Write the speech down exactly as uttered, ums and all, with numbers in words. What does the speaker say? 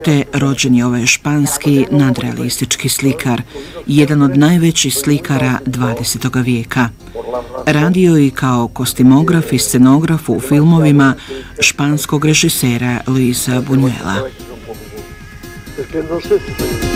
te rođen je ovaj španski nadrealistički slikar, jedan od najvećih slikara dvadesetog vijeka. Radio i kao kostimograf i scenograf u filmovima španskog režisera Luisa Buñuela.